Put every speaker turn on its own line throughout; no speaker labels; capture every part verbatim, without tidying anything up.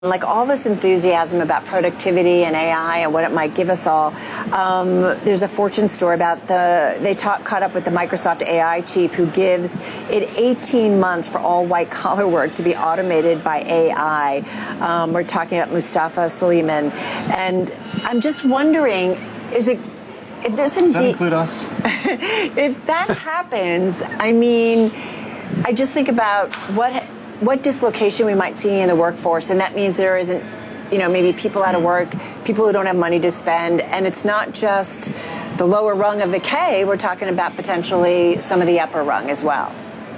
Like all this enthusiasm about productivity and A I and what it might give us all, um, there's a Fortune story about the, they talk, caught up with the Microsoft A I chief who gives it eighteen months for all white collar work to be automated by A I. Um, we're talking about Mustafa Suleyman. And I'm just wondering, is it, if this
indeed... Does that
indeed,
include us?
If that happens, I mean, I just think about what... what dislocation we might see in the workforce, and that means there isn't, you know, maybe people out of work, people who don't have money to spend, and it's not just the lower rung of the K, we're talking about potentially some of the upper rung as well.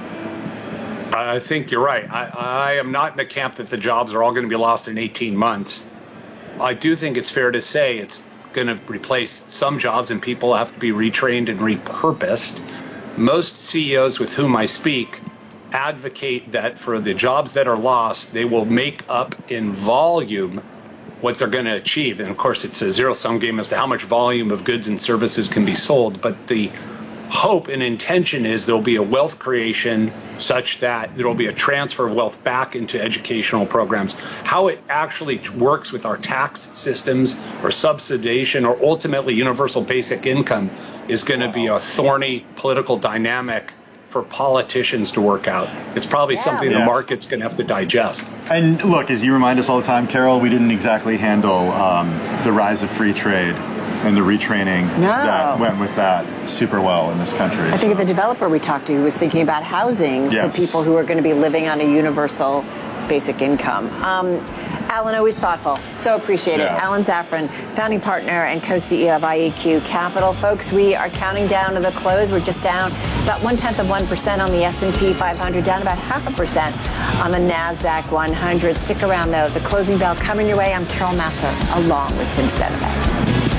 I think you're right. I, I am not in the camp that the jobs are all going to be lost in eighteen months. I do think it's fair to say it's going to replace some jobs and people have to be retrained and repurposed. Most C E Os with whom I speak advocate that for the jobs that are lost, they will make up in volume what they're going to achieve. And of course, it's a zero-sum game as to how much volume of goods and services can be sold. But the hope and intention is there will be a wealth creation such that there will be a transfer of wealth back into educational programs. How it actually works with our tax systems or subsidization or ultimately universal basic income is going to be a thorny political dynamic for politicians to work out. It's probably yeah. something yeah. the market's going to have to digest.
And look, as you remind us all the time, Carol, we didn't exactly handle um, the rise of free trade and the retraining
no.
that went with that super well in this country.
I think of the developer we talked to who was thinking about housing yes. for people who are going to be living on a universal basic income. Um, Alan, always thoughtful. So appreciate it.
Yeah.
Alan Zafran, founding partner and co-C E O of I E Q Capital. Folks, we are counting down to the close. We're just down about one-tenth of one percent on the S and P five hundred, down about half a percent on the NASDAQ one hundred. Stick around, though. The closing bell coming your way. I'm Carol Massar, along with Tim Stenovec.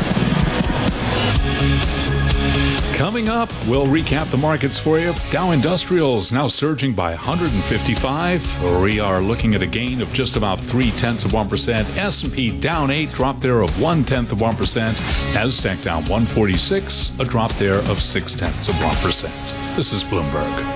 Coming up, we'll recap the markets for you. Dow Industrials now surging by one hundred fifty-five. We are looking at a gain of just about three-tenths of one percent. S and P down eight, drop there of one-tenth of one percent. NASDAQ down one forty-six, a drop there of six-tenths of one percent. This is Bloomberg.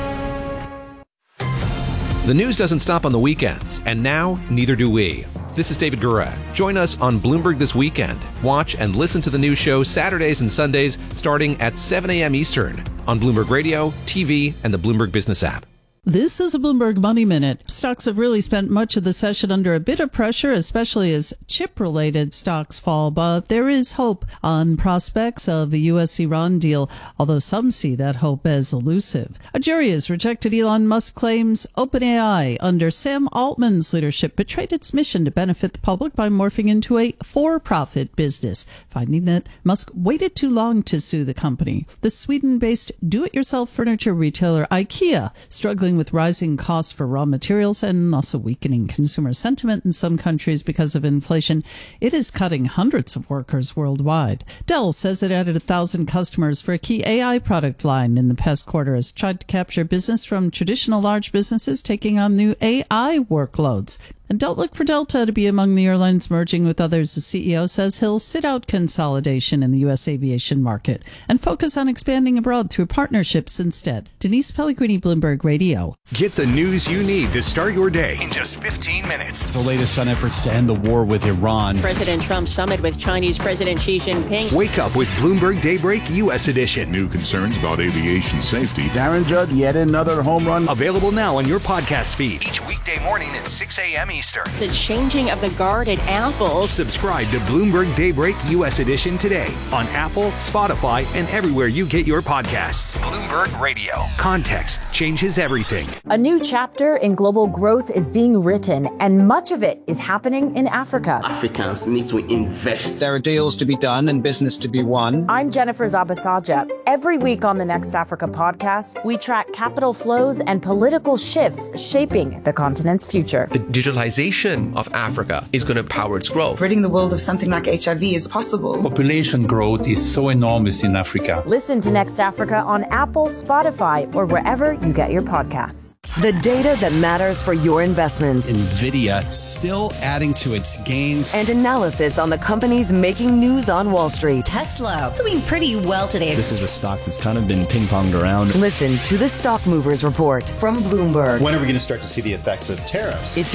The news doesn't stop on the weekends, and now neither do we. This is David Gura. Join us on Bloomberg This Weekend. Watch and listen to the news show Saturdays and Sundays starting at seven a.m. Eastern on Bloomberg Radio, T V, and the Bloomberg Business app.
This is a Bloomberg Money Minute. Stocks have really spent much of the session under a bit of pressure, especially as chip-related stocks fall. But there is hope on prospects of a U S Iran deal, although some see that hope as elusive. A jury has rejected Elon Musk's claims OpenAI, under Sam Altman's leadership, betrayed its mission to benefit the public by morphing into a for-profit business, finding that Musk waited too long to sue the company. The Sweden-based do-it-yourself furniture retailer IKEA, struggling with rising costs for raw materials and also weakening consumer sentiment in some countries because of inflation, it is cutting hundreds of workers worldwide. Dell says it added a thousand customers for a key A I product line in the past quarter, as it tried to capture business from traditional large businesses taking on new A I workloads. And don't look for Delta to be among the airlines merging with others. The C E O says he'll sit out consolidation in the U S aviation market and focus on expanding abroad through partnerships instead. Denise Pellegrini, Bloomberg Radio.
Get the news you need to start your day in just fifteen minutes.
The latest on efforts to end the war with Iran.
President Trump's summit with Chinese President Xi Jinping.
Wake up with Bloomberg Daybreak U S edition.
New concerns about aviation safety.
Darren Judd, yet another home run.
Available now on your podcast feed. Each weekday morning at six a.m. Eastern.
The changing of the guard at Apple.
Subscribe to Bloomberg Daybreak U S edition today on Apple, Spotify, and everywhere you get your podcasts. Bloomberg Radio. Context changes everything.
A new chapter in global growth is being written, and much of it is happening in Africa.
Africans need to invest.
There are deals to be done and business to be won.
I'm Jennifer Zabasaja. Every week on the Next Africa podcast, we track capital flows and political shifts shaping the continent's future.
The digitalization of Africa is going to power its growth.
Ridding the world of something like H I V is possible.
Population growth is so enormous in Africa.
Listen to Next Africa on Apple, Spotify, or wherever you get your podcasts.
The data that matters for your investment.
NVIDIA still adding to its gains.
And analysis on the companies making news on Wall Street.
Tesla doing pretty well today.
This is a stock that's kind of been ping-ponged around.
Listen to the Stock Movers Report from Bloomberg.
When are we going to start to see the effects of tariffs?
It's your short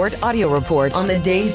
Audio Report on the day's